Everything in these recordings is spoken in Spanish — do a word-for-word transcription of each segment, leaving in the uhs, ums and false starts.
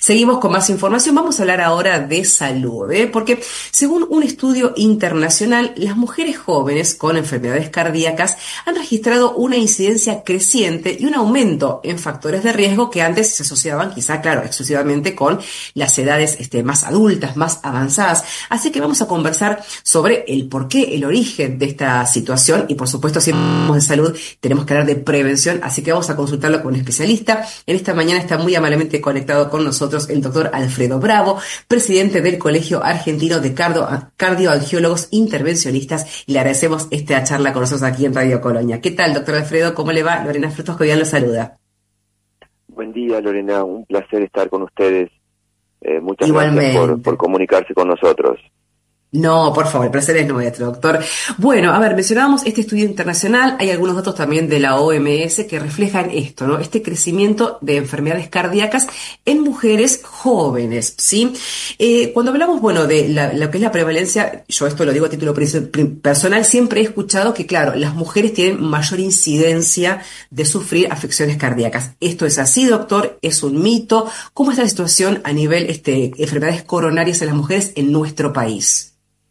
Seguimos con más información. Vamos a hablar ahora de salud, ¿eh? Porque según un estudio internacional, las mujeres jóvenes con enfermedades cardíacas han registrado una incidencia creciente y un aumento en factores de riesgo que antes se asociaban quizá, claro, exclusivamente con las edades este, más adultas, más avanzadas. Así que vamos a conversar sobre el porqué, el origen de esta situación y, por supuesto, si hablamos de salud, tenemos que hablar de prevención, así que vamos a consultarlo con un especialista. En esta mañana está muy amablemente conectado con nosotros el doctor Alfredo Bravo, presidente del Colegio Argentino de Cardio, Cardioangiólogos Intervencionistas, y le agradecemos esta charla con nosotros aquí en Radio Colonia. ¿Qué tal, doctor Alfredo? ¿Cómo le va? Lorena Frutos Cobian lo saluda. Buen día, Lorena. Un placer estar con ustedes. Eh, muchas Igualmente. gracias por, por comunicarse con nosotros. No, por favor, el placer es nuestro, doctor. Bueno, a ver, mencionábamos este estudio internacional, hay algunos datos también de la O M S que reflejan esto, ¿no? Este crecimiento de enfermedades cardíacas en mujeres jóvenes, ¿sí? Eh, cuando hablamos, bueno, de la, lo que es la prevalencia, yo esto lo digo a título personal, siempre he escuchado que, claro, las mujeres tienen mayor incidencia de sufrir afecciones cardíacas. ¿Esto es así, doctor? ¿Es un mito? ¿Cómo está la situación a nivel este, enfermedades coronarias en las mujeres en nuestro país?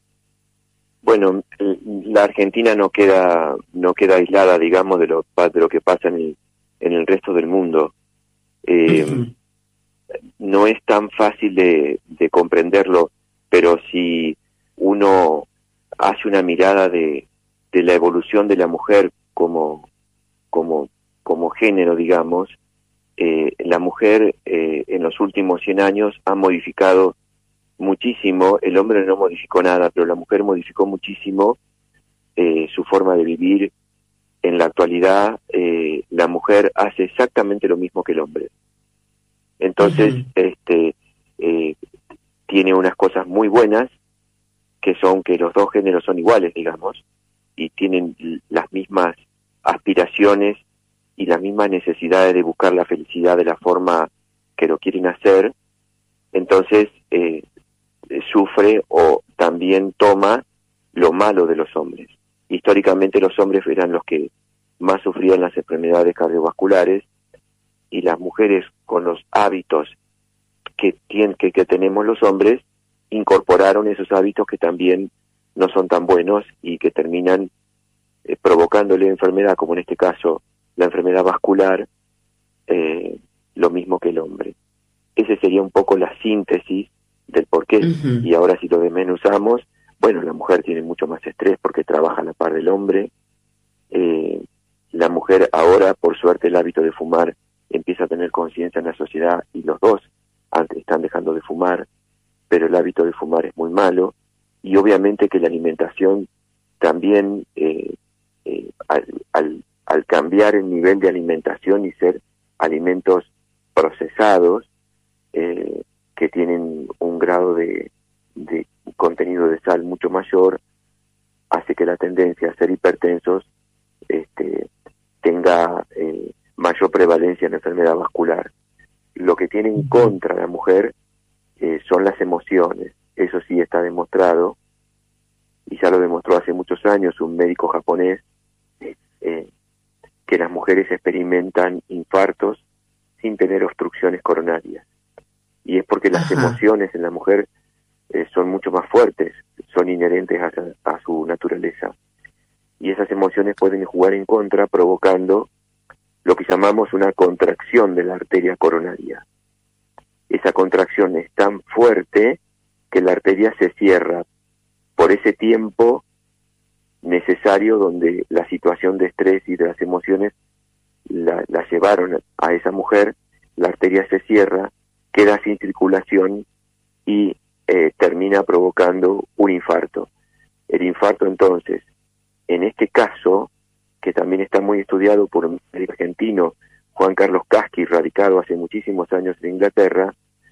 Bueno, la Argentina no queda no queda aislada, digamos, de lo, de lo que pasa en el, en el resto del mundo. Eh, uh-huh. No es tan fácil de, de comprenderlo, pero si uno hace una mirada de, de la evolución de la mujer como, como, como género, digamos, eh, la mujer eh, en los últimos cien años ha modificado muchísimo. El hombre no modificó nada, pero la mujer modificó muchísimo eh, su forma de vivir. En la actualidad, eh, la mujer hace exactamente lo mismo que el hombre. Entonces, uh-huh. este eh, tiene unas cosas muy buenas, que son que los dos géneros son iguales, digamos, y tienen las mismas aspiraciones y las mismas necesidades de buscar la felicidad de la forma que lo quieren hacer. Entonces, eh, sufre o también toma lo malo de los hombres. Históricamente los hombres eran los que más sufrían las enfermedades cardiovasculares, y las mujeres, con los hábitos que, tienen, que, que tenemos los hombres, incorporaron esos hábitos que también no son tan buenos y que terminan eh, provocándole enfermedad, como en este caso la enfermedad vascular, eh, lo mismo que el hombre. Ese sería un poco la síntesis del por qué. Uh-huh. Y ahora, si lo desmenuzamos, bueno, la mujer tiene mucho más estrés porque trabaja a la par del hombre. Eh, la mujer ahora, por suerte, el hábito de fumar empieza a tener conciencia en la sociedad, y los dos antes están dejando de fumar, pero el hábito de fumar es muy malo. Y obviamente que la alimentación también, eh, eh, al, al, al cambiar el nivel de alimentación y ser alimentos procesados, eh, que tienen un grado de, de contenido de sal mucho mayor, hace que la tendencia a ser hipertensos este, tenga eh, mayor prevalencia en la enfermedad vascular. Lo que tiene en contra la mujer eh, son las emociones. Eso sí está demostrado, y ya lo demostró hace muchos años un médico japonés, eh, que las mujeres experimentan infartos sin tener obstrucciones coronarias. Y es porque las Ajá. emociones en la mujer eh, son mucho más fuertes, son inherentes a, a su naturaleza. Y esas emociones pueden jugar en contra, provocando lo que llamamos una contracción de la arteria coronaria. Esa contracción es tan fuerte que la arteria se cierra por ese tiempo necesario donde la situación de estrés y de las emociones la, la llevaron a esa mujer. La arteria se cierra, queda sin circulación y eh, termina provocando un infarto. El infarto, entonces, en este caso, que también está muy estudiado por un médico argentino, Juan Carlos Casqui, radicado hace muchísimos años en Inglaterra,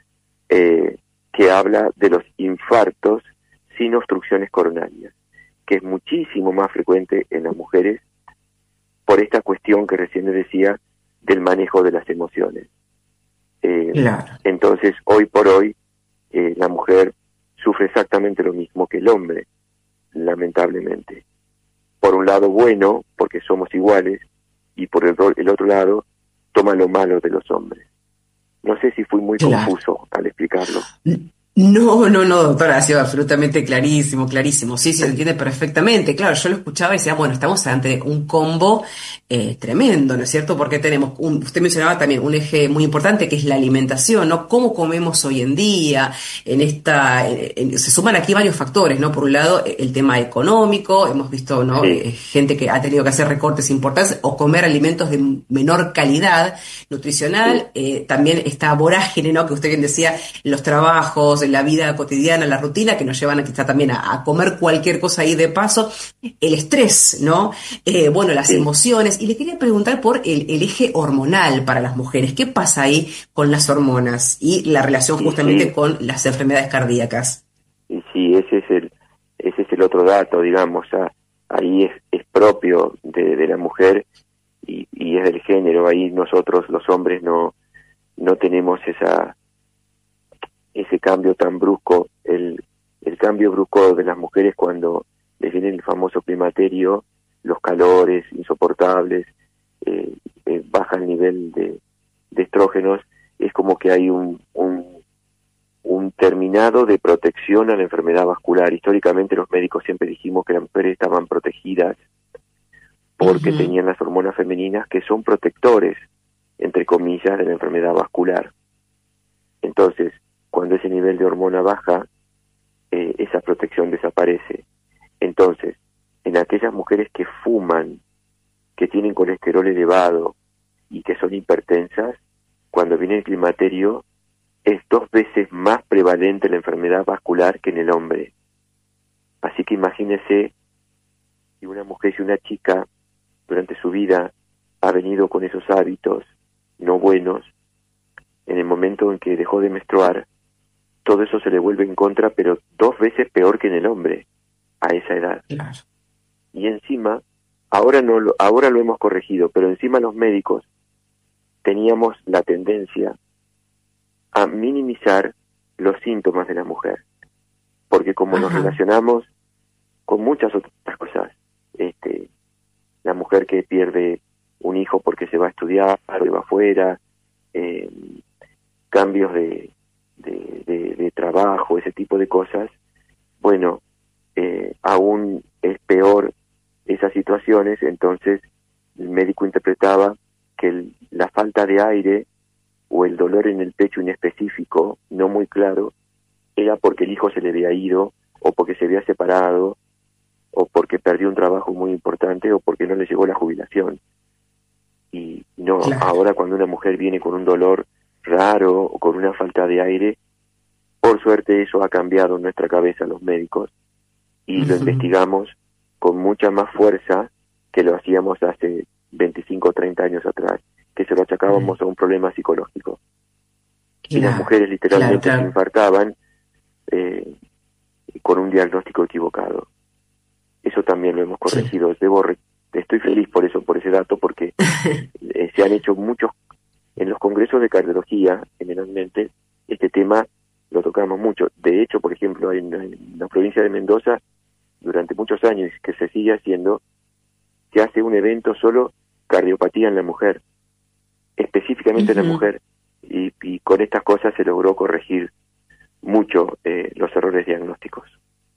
eh, que habla de los infartos sin obstrucciones coronarias, que es muchísimo más frecuente en las mujeres por esta cuestión que recién les decía del manejo de las emociones. Eh, claro. Entonces, hoy por hoy, eh, la mujer sufre exactamente lo mismo que el hombre, lamentablemente. Por un lado bueno, porque somos iguales, y por el, el otro lado, toma lo malo de los hombres. No sé sé si fui muy Claro. confuso al explicarlo. No, no, no, doctora, ha sido absolutamente clarísimo, clarísimo. Sí, sí, se entiende perfectamente. Claro, yo lo escuchaba y decía, bueno, estamos ante un combo eh, tremendo, ¿no es cierto? Porque tenemos, un, usted mencionaba también un eje muy importante que es la alimentación, ¿no? ¿Cómo comemos hoy en día? En esta, en- en- se suman aquí varios factores, ¿no? Por un lado, el tema económico, hemos visto, ¿no? Sí, Eh, gente que ha tenido que hacer recortes importantes o comer alimentos de menor calidad sí, nutricional, eh, también esta vorágine, ¿no? Que usted bien decía, los trabajos, la vida cotidiana, la rutina, que nos llevan a quizá también a, a comer cualquier cosa ahí de paso, el estrés, ¿no? Eh, bueno, las sí, emociones. Y le quería preguntar por el, el eje hormonal para las mujeres. ¿Qué pasa ahí con las hormonas y la relación y justamente sí, con las enfermedades cardíacas? y sí, ese es el, ese es el otro dato, digamos, ah, ahí es, es propio de, de la mujer y, y es del género, ahí nosotros los hombres no, no tenemos esa, ese cambio tan brusco, el, el cambio brusco de las mujeres cuando les viene el famoso climaterio, los calores insoportables, eh, eh, baja el nivel de, de estrógenos, es como que hay un, un, un terminado de protección a la enfermedad vascular. Históricamente los médicos siempre dijimos que las mujeres estaban protegidas porque Ujú. tenían las hormonas femeninas que son protectores, entre comillas, de la enfermedad vascular. Entonces, cuando ese nivel de hormona baja, eh, esa protección desaparece. Entonces, en aquellas mujeres que fuman, que tienen colesterol elevado y que son hipertensas, cuando viene el climaterio, es dos veces más prevalente la enfermedad vascular que en el hombre. Así que imagínese si una mujer, si una chica durante su vida ha venido con esos hábitos no buenos, en el momento en que dejó de menstruar, todo eso se le vuelve en contra, pero dos veces peor que en el hombre a esa edad. Claro. Y encima, ahora no lo, ahora lo hemos corregido, pero encima los médicos teníamos la tendencia a minimizar los síntomas de la mujer, porque como nos Ajá. relacionamos con muchas otras cosas, este, la mujer que pierde un hijo porque se va a estudiar, o va afuera, eh, cambios de, de, de, de trabajo, ese tipo de cosas, bueno, eh, aún es peor esas situaciones, entonces el médico interpretaba que el, la falta de aire o el dolor en el pecho inespecífico, no muy claro, era porque el hijo se le había ido, o porque se había separado, o porque perdió un trabajo muy importante, o porque no le llegó la jubilación. Y no, Claro. ahora cuando una mujer viene con un dolor raro o con una falta de aire, por suerte eso ha cambiado en nuestra cabeza los médicos y lo Ujú. investigamos con mucha más fuerza que lo hacíamos hace veinticinco o treinta años atrás, que se lo Mm. achacábamos a un problema psicológico. Y las Claro, mujeres claro, literalmente se claro. infartaban eh, con un diagnóstico equivocado. Eso también lo hemos Sí. corregido. Debo re- estoy feliz por eso, por ese dato, porque eh, se han hecho muchos, en los congresos de cardiología, generalmente, este tema lo tocamos mucho. De hecho, por ejemplo, en, en la provincia de Mendoza, durante muchos años, que se sigue haciendo, se hace un evento solo cardiopatía en la mujer, específicamente en la Ujú. mujer, y, y con estas cosas se logró corregir mucho eh, los errores diagnósticos.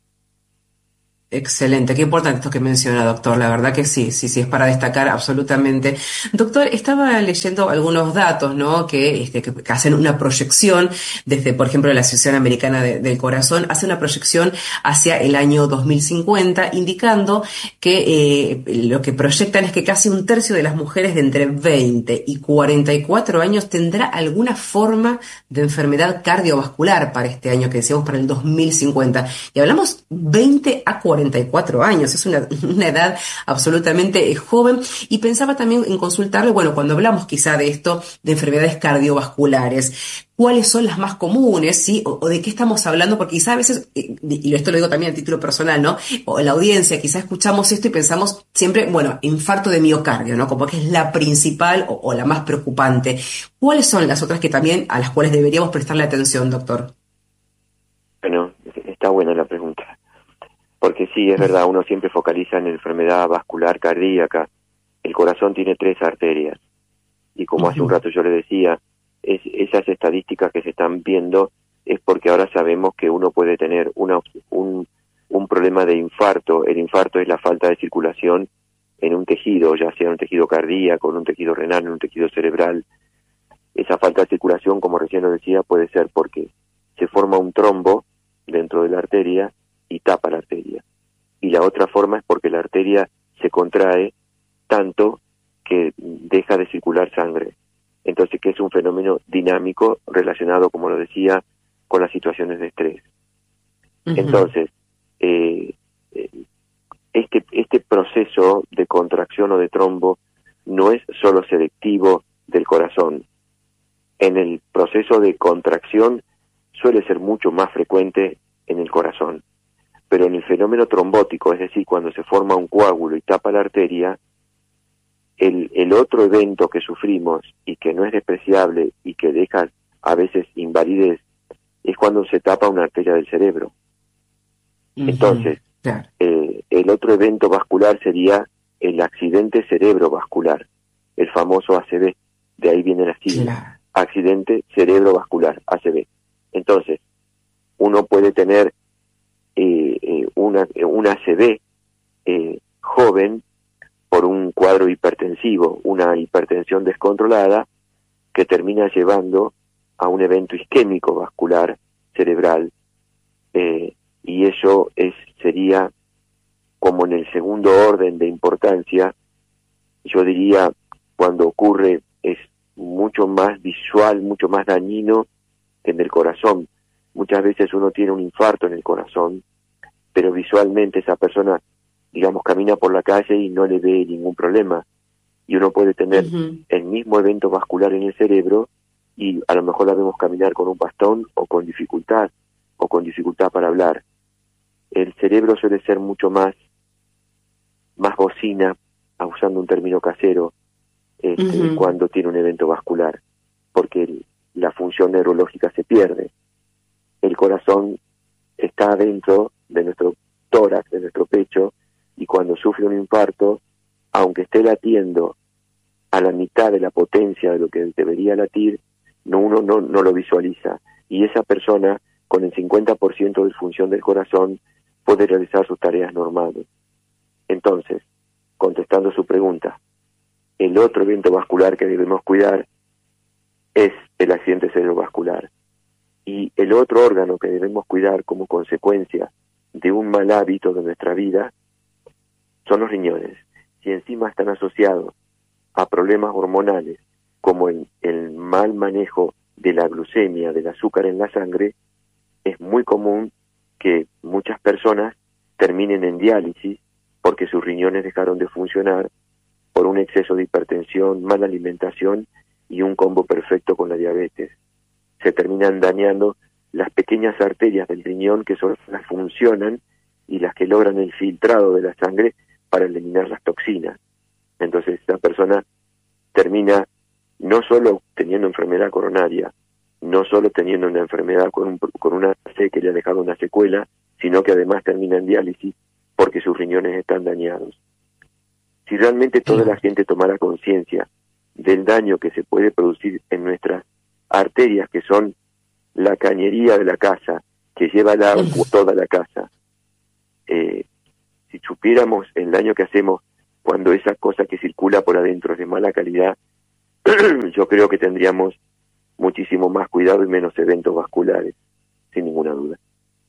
Excelente, qué importante esto que menciona, doctor. La verdad que sí, sí, sí, es para destacar absolutamente. Doctor, estaba leyendo algunos datos, ¿no? Que, este, que, que hacen una proyección desde, por ejemplo, la Asociación Americana de- del Corazón, hace una proyección hacia el año dos mil cincuenta, indicando que eh, lo que proyectan es que casi un tercio de las mujeres de entre veinte y cuarenta y cuatro años tendrá alguna forma de enfermedad cardiovascular para este año que decíamos para el dos mil cincuenta. Y hablamos veinte a cuarenta y cuatro años, es una, una edad absolutamente eh, joven. Y pensaba también en consultarle, bueno, cuando hablamos quizá de esto, de enfermedades cardiovasculares, ¿cuáles son las más comunes, sí? O, o de qué estamos hablando, porque quizá a veces, eh, y esto lo digo también a título personal, ¿no? O en la audiencia, quizá escuchamos esto y pensamos siempre, bueno, infarto de miocardio, ¿no? Como que es la principal o, o la más preocupante. ¿Cuáles son las otras que también, a las cuales deberíamos prestarle atención, doctor? Bueno, está buena la pregunta. Porque sí, es verdad, uno siempre focaliza en la enfermedad vascular cardíaca. El corazón tiene tres arterias. Y como hace un Ujú. rato yo le decía, es, esas estadísticas que se están viendo es porque ahora sabemos que uno puede tener una, un, un problema de infarto. El infarto es la falta de circulación en un tejido, ya sea en un tejido cardíaco, en un tejido renal, en un tejido cerebral. Esa falta de circulación, como recién lo decía, puede ser porque se forma un trombo dentro de la arteria y tapa la arteria. Y la otra forma es porque la arteria se contrae tanto que deja de circular sangre. Entonces, que es un fenómeno dinámico relacionado, como lo decía, con las situaciones de estrés. Uh-huh. Entonces, eh, este, este proceso de contracción o de trombo no es solo selectivo del corazón. En el proceso de contracción suele ser mucho más frecuente en el corazón, pero en el fenómeno trombótico, es decir, cuando se forma un coágulo y tapa la arteria, el, el otro evento que sufrimos y que no es despreciable y que deja a veces invalidez es cuando se tapa una arteria del cerebro. Uh-huh. Entonces, claro. eh, el otro evento vascular sería el accidente cerebrovascular, el famoso A C V, de ahí viene la sigla, claro. Accidente cerebrovascular, A C V. Entonces, uno puede tener eh, eh, una, una A C V eh, joven por un cuadro hipertensivo, una hipertensión descontrolada que termina llevando a un evento isquémico vascular cerebral, eh, y eso es sería como en el segundo orden de importancia. Yo diría, cuando ocurre es mucho más visual, mucho más dañino que en el corazón. Muchas veces uno tiene un infarto en el corazón, pero visualmente esa persona, digamos, camina por la calle y no le ve ningún problema. Y uno puede tener uh-huh. el mismo evento vascular en el cerebro y a lo mejor la vemos caminar con un bastón o con dificultad, o con dificultad para hablar. El cerebro suele ser mucho más, más bocina, usando un término casero, este, uh-huh. cuando tiene un evento vascular, porque el, la función neurológica se pierde. El corazón está dentro de nuestro tórax, de nuestro pecho, y cuando sufre un infarto, aunque esté latiendo a la mitad de la potencia de lo que debería latir, no, uno no, no lo visualiza. Y esa persona, con el cincuenta por ciento de función del corazón, puede realizar sus tareas normales. Entonces, contestando su pregunta, el otro evento vascular que debemos cuidar es el accidente cerebrovascular. Y el otro órgano que debemos cuidar como consecuencia de un mal hábito de nuestra vida son los riñones. Si encima están asociados a problemas hormonales, como el, el mal manejo de la glucemia, del azúcar en la sangre, es muy común que muchas personas terminen en diálisis porque sus riñones dejaron de funcionar por un exceso de hipertensión, mala alimentación y un combo perfecto con la diabetes. Se terminan dañando las pequeñas arterias del riñón, que son las que funcionan y las que logran el filtrado de la sangre para eliminar las toxinas. Entonces esa persona termina no solo teniendo enfermedad coronaria, no solo teniendo una enfermedad con, un, con una C que le ha dejado una secuela, sino que además termina en diálisis porque sus riñones están dañados. Si realmente toda la gente tomara conciencia del daño que se puede producir en nuestras arterias, que son la cañería de la casa, que lleva el agua toda la casa, eh, si supiéramos el daño que hacemos cuando esa cosa que circula por adentro es de mala calidad, yo creo que tendríamos muchísimo más cuidado y menos eventos vasculares, sin ninguna duda.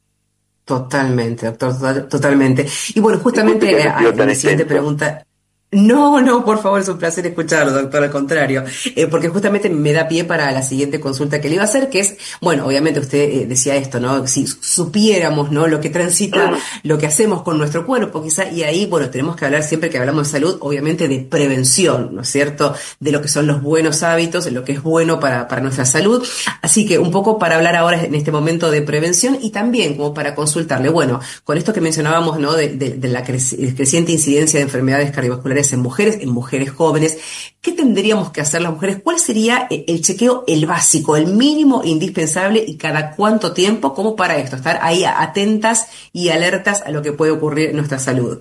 Totalmente, doctor, total, totalmente. Y bueno, justamente eh, la siguiente pregunta... No, no, por favor, es un placer escucharlo, doctor, al contrario, eh, porque justamente me da pie para la siguiente consulta que le iba a hacer, que es, bueno, obviamente usted eh, decía esto, ¿no? Si supiéramos, ¿no? Lo que transita, lo que hacemos con nuestro cuerpo, quizá, y ahí, bueno, tenemos que hablar siempre que hablamos de salud, obviamente de prevención, ¿no es cierto? De lo que son los buenos hábitos, de lo que es bueno para, para nuestra salud. Así que un poco para hablar ahora en este momento de prevención y también como para consultarle, bueno, con esto que mencionábamos, ¿no? De, de, de la creci- creciente incidencia de enfermedades cardiovasculares en mujeres, en mujeres jóvenes. ¿Qué tendríamos que hacer las mujeres? ¿Cuál sería el chequeo, el básico, el mínimo indispensable y cada cuánto tiempo, como para esto, estar ahí atentas y alertas a lo que puede ocurrir en nuestra salud?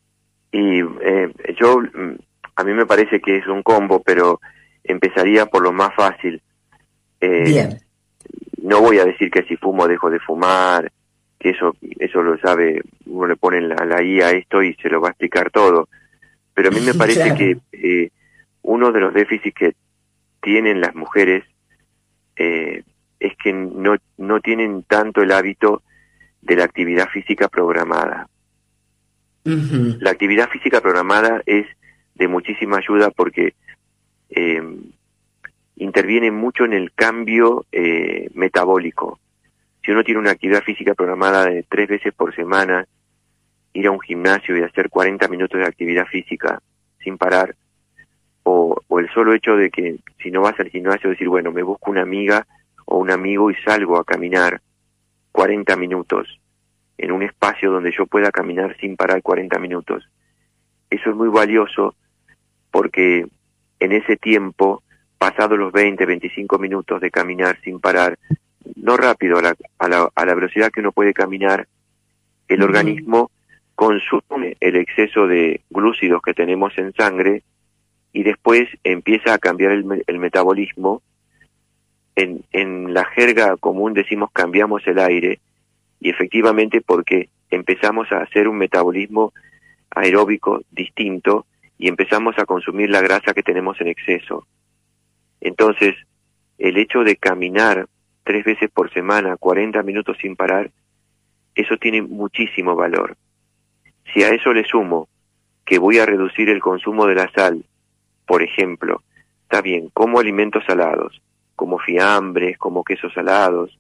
Y eh, yo, a mí me parece que es un combo, pero empezaría por lo más fácil. Eh, Bien. no voy a decir que si fumo dejo de fumar, que eso eso lo sabe, uno le pone la, la I A a esto y se lo va a explicar todo. Pero a mí me parece Claro. que eh, uno de los déficits que tienen las mujeres eh, es que no, no tienen tanto el hábito de la actividad física programada. Ujú. La actividad física programada es de muchísima ayuda porque eh, interviene mucho en el cambio eh, metabólico. Si uno tiene una actividad física programada de tres veces por semana, ir a un gimnasio y hacer cuarenta minutos de actividad física sin parar, o, o el solo hecho de que si no vas al gimnasio decir, bueno, me busco una amiga o un amigo y salgo a caminar cuarenta minutos en un espacio donde yo pueda caminar sin parar cuarenta minutos. Eso es muy valioso porque en ese tiempo, pasados los veinte, veinticinco minutos de caminar sin parar, no rápido, a la, a la, a la velocidad que uno puede caminar, el Ujú. organismo consume el exceso de glúcidos que tenemos en sangre y después empieza a cambiar el, el metabolismo. En, en la jerga común decimos cambiamos el aire, y efectivamente porque empezamos a hacer un metabolismo aeróbico distinto y empezamos a consumir la grasa que tenemos en exceso. Entonces, el hecho de caminar tres veces por semana, cuarenta minutos sin parar, eso tiene muchísimo valor. Si a eso le sumo que voy a reducir el consumo de la sal, por ejemplo, está bien, como alimentos salados, como fiambres, como quesos salados,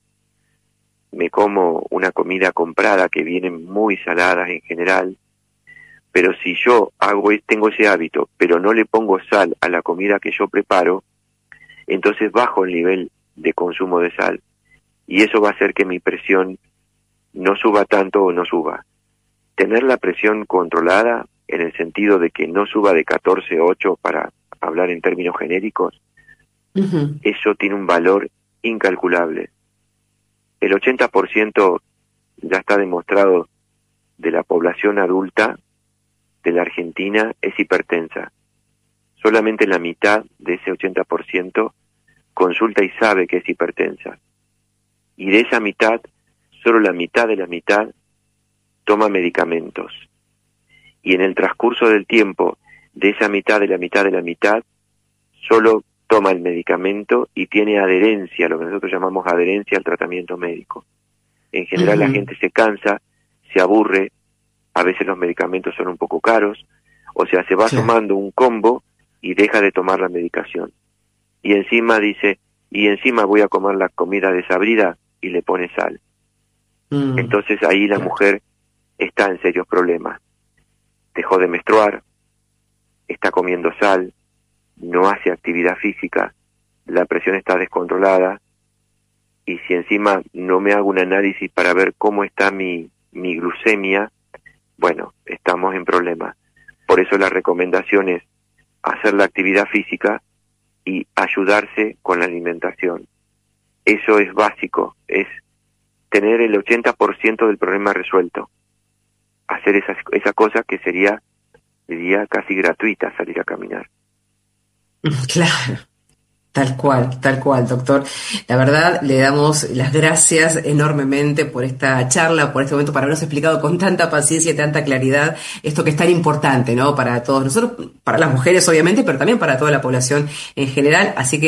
me como una comida comprada que vienen muy saladas en general, pero si yo hago tengo ese hábito, pero no le pongo sal a la comida que yo preparo, entonces bajo el nivel de consumo de sal, y eso va a hacer que mi presión no suba tanto o no suba. Tener la presión controlada, en el sentido de que no suba de catorce a ocho, para hablar en términos genéricos, Ujú. eso tiene un valor incalculable. El ochenta por ciento ya está demostrado de la población adulta de la Argentina es hipertensa. Solamente la mitad de ese ochenta por ciento consulta y sabe que es hipertensa. Y de esa mitad, solo la mitad de la mitad toma medicamentos. Y en el transcurso del tiempo, de esa mitad de la mitad de la mitad, solo toma el medicamento y tiene adherencia, lo que nosotros llamamos adherencia al tratamiento médico. En general Ujú. la gente se cansa, se aburre, a veces los medicamentos son un poco caros, o sea, se va Claro. sumando un combo y deja de tomar la medicación. Y encima dice, y encima voy a comer la comida desabrida, y le pone sal. Mm. Entonces ahí la Claro. mujer está en serios problemas. Dejó de menstruar, está comiendo sal, no hace actividad física, la presión está descontrolada, y si encima no me hago un análisis para ver cómo está mi, mi glucemia, bueno, estamos en problemas. Por eso la recomendación es hacer la actividad física y ayudarse con la alimentación. Eso es básico, es tener el ochenta por ciento del problema resuelto. Hacer esa, esa cosa que sería, diría, casi gratuita, salir a caminar. Claro. Tal cual, tal cual, doctor. La verdad, le damos las gracias enormemente por esta charla, por este momento, para habernos explicado con tanta paciencia y tanta claridad esto que es tan importante, ¿no? Para todos nosotros, para las mujeres, obviamente, pero también para toda la población en general. Así que